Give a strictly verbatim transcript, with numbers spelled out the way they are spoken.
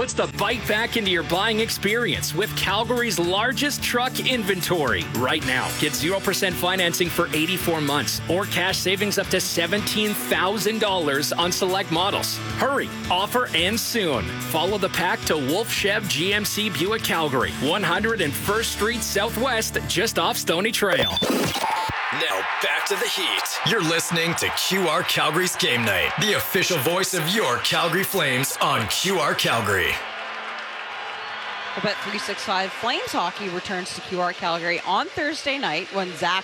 puts the bike back into your buying experience with Calgary's largest truck inventory. Right now, get zero percent financing for eighty-four months or cash savings up to seventeen thousand dollars on select models. Hurry, offer ends soon. Follow the pack to Wolf Chev G M C Buick Calgary, one hundred first Street Southwest, just off Stony Trail. Now back to the heat. You're listening to Q R Calgary's Game Night, the official voice of your Calgary Flames on Q R Calgary. The Bet three sixty-five Flames hockey returns to Q R Calgary on Thursday night when Zach